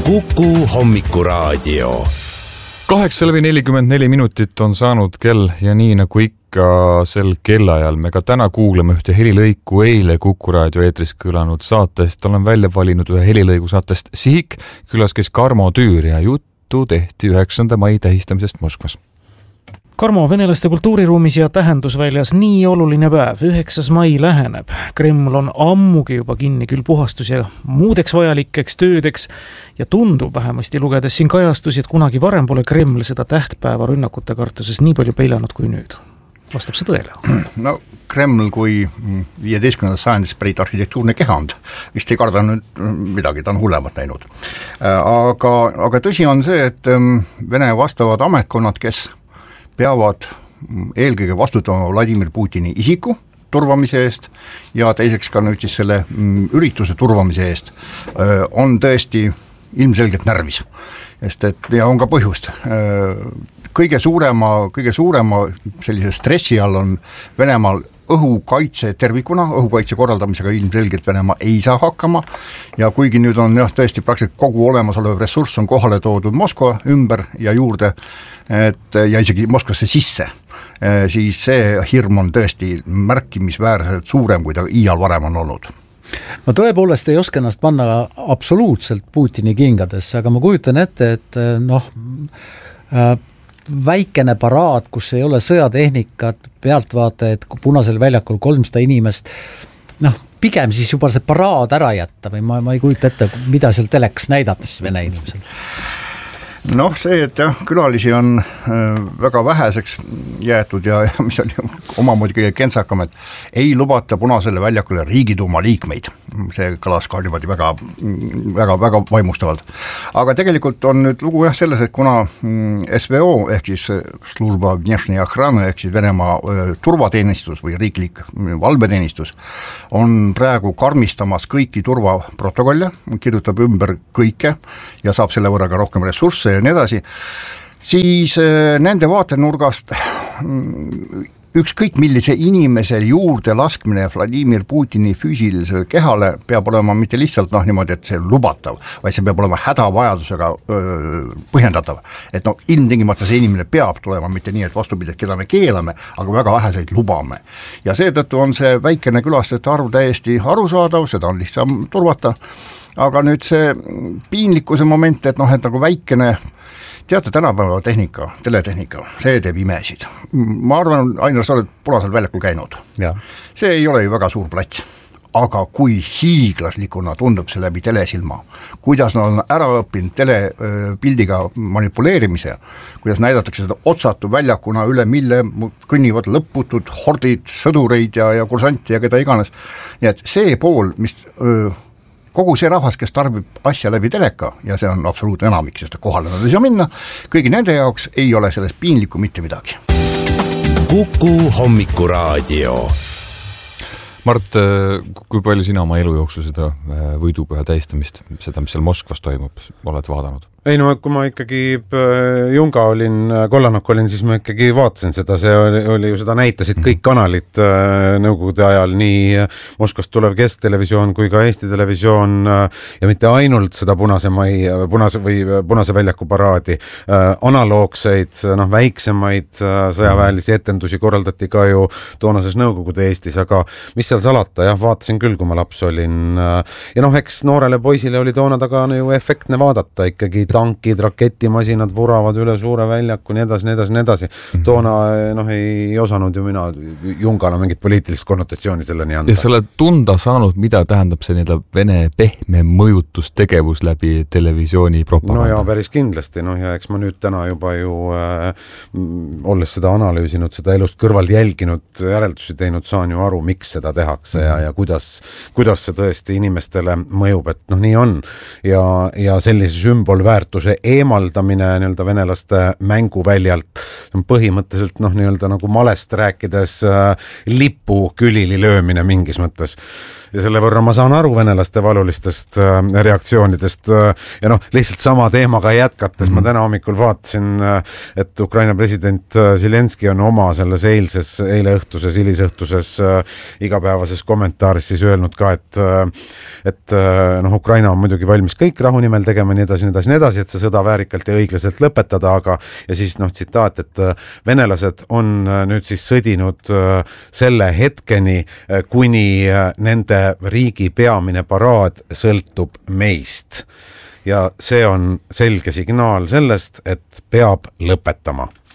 Kuku hommikuraadio. 8:44 on saanud kell ja nii nagu ikka sel kellaajal me ka täna kuulame ühte helilõiku eile Kuku raadio eetris kõlanud saatest. Olen välja valinud ühe helilõigu saatest Sihik, külas käis Karmo Tüür ja juttu tehti 9. mai tähistamisest Moskvas. Karmo, venelaste kultuuriruumis ja tähendusväljas nii oluline päev, 9. mai läheneb. Kreml on ammugi juba kinni küll puhastus ja muudeks vajalikeks töödeks ja tundub vähemasti lugedes siin kajastusi, et kunagi varem pole Kreml seda tähtpäeva rünnakute kartuses nii palju peilanud kui nüüd. Vastab see tõele? No Kreml kui 15. sajandis pärit arhitektuurne kehand vist ei karda nüüd midagi, ta on hullemat näinud. Aga tõsi on see, et Vene vastavad ametkonnad, kes peavad eelkõige vastutama Vladimir Putini isiku turvamise eest ja teiseks ka nüüd siis selle ürituse turvamise eest, on tõesti ilmselgelt närvis. Ja on ka põhjust. Kõige suurema sellise stressi all on Venemaal õhukaitse tervikuna, õhukaitse korraldamisega ilmselgelt Venemaa ei saa hakkama ja kuigi nüüd on tõesti praktiliselt kogu olemasolev ressurss on kohale toodud Moskva ümber ja juurde ja isegi Moskvasse sisse, siis see hirm on tõesti märkimisväärselt suurem, kui ta iial varem on olnud. Ma tõepoolest ei oska ennast panna absoluutselt Putini kingadesse, aga ma kujutan ette, et väikene paraad, kus ei ole sõjatehnikat, pealtvaatajaid Punasel väljakul 300 inimest, pigem siis juba see paraad ära jätta või ma ei kujuta ette, mida seal telekas näidates Vene inimesel. See, et külalisi on väga väheseks jäetud ja mis on omamoodi kõige kentsakam, et ei lubata Punasele väljakule Riigiduuma liikmeid. See kõlas ka niimoodi väga vaimustavalt. Aga tegelikult on nüüd lugu selles, et kuna SVO ehk siis Služba Внешней охраны ehk siis Venemaa turvateenistus või riiklik valveteenistus on praegu karmistamas kõiki turvaprotokolle, kirjutab ümber kõike ja saab selle võrra ka rohkem ressursse ja nii edasi, siis nende vaatenurgast ükskõik millise inimese juurde laskmine Vladimir Putini füüsilisele kehale peab olema mitte lihtsalt niimoodi, et see on lubatav, vaid see peab olema hädavajadusega põhjendatav. Et ilmtingimata see inimene peab tulema, mitte nii, et vastupidi, keda me keelame, aga väga väheseid lubame. Ja seetõttu on see väikene külastajate arv täiesti arusaadav, seda on lihtsam turvata. Aga nüüd see piinlikkuse moment, et nagu väikene, teate, tänapäeva tehnika, teletehnika, see teeb imesid. Ma arvan, Ainar, sa oled Punasel väljakul käinud. Ja. See ei ole ju väga suur plats, aga kui hiiglaslikuna tundub see läbi telesilma, kuidas nad on ära õppinud telepildiga manipuleerimise, kuidas näidatakse seda otsatu väljakuna üle, mille kõnnivad lõputud hordid, sõdureid ja kursanti ja keda iganes. Nii et see pool, mis kogu see rahvas, kes tarbib asja läbi teleka ja see on absoluutne enamik, sest kohale nad ei saa minna, kõigi nende jaoks ei ole selles piinlikku mitte midagi. Kuku hommikuraadio. Mart, kui palju sina oma elu jooksul seda võidupüha tähistamist, seda, mis seal Moskvas toimub, oled vaadanud? Ei, kui ma ikkagi Junga olin, Kollanok olin, siis ma ikkagi vaatasin seda, see oli ju seda näitasid kõik kanalid nõukogude ajal, nii Moskvast tulev Kesktelevisioon kui ka Eesti Televisioon ja mitte ainult seda Punase väljaku paraadi, analoogseid, väiksemaid sõjaväelisi etendusi korraldati ka ju toonases Nõukogude Eestis, aga mis seal salata, vaatasin küll, kui ma laps olin ja eks noorele poisile oli toona taga ju efektne vaadata ikkagi tankid, raketimasinad vuravad üle suure väljaku, nii edasi. Toona ei osanud ju mina Jungana mingit poliitilist konnotatsiooni selleni anda. Ja sa oled tunda saanud, mida tähendab see Vene pehme mõjutustegevus läbi televisiooni propaganda? Ja päris kindlasti, ja eks ma nüüd täna juba ju olles seda analüüsinud, seda elust kõrval jälginud, järeldusi teinud, saan ju aru, miks seda tehakse ja kuidas see tõesti inimestele mõjub, et nii on. Ja sellise sümbolväärtuse eemaldamine venelaste mänguväljalt, see on põhimõtteliselt nagu malest rääkides lipu külili löömine mingis mõttes. ja selle võrra ma saan aru venelaste valulistest reaktsioonidest ja noh, lihtsalt sama teemaga jätkates ma täna hommikul vaatasin, et Ukraina president Zelenski on oma selles eileõhtuses, hilisõhtuses igapäevases kommentaaris siis öelnud ka, et noh, Ukraina on muidugi valmis kõik rahu nimel tegema nii edasi, et see sõda väärikalt ja õiglaselt lõpetada, aga ja siis noh, tsitaat, et venelased on nüüd siis sõdinud selle hetkeni, kuni nende riigi peamine paraad sõltub meist. Ja see on selge signaal sellest, et peab lõpetama.